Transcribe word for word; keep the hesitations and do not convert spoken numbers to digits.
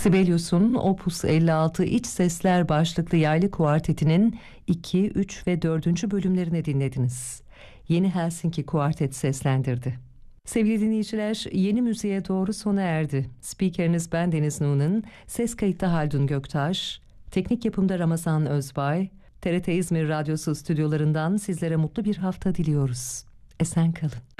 Sibelius'un Opus elli altı İç Sesler başlıklı yaylı kuartetinin iki, üç ve dördüncü bölümlerini dinlediniz. Yeni Helsinki Kuartet seslendirdi. Sevgili dinleyiciler, yeni müziğe doğru sona erdi. Spikeriniz ben Deniz Nu'nun, ses kayıtta Haldun Göktaş, teknik yapımda Ramazan Özbay, T R T İzmir Radyosu stüdyolarından sizlere mutlu bir hafta diliyoruz. Esen kalın.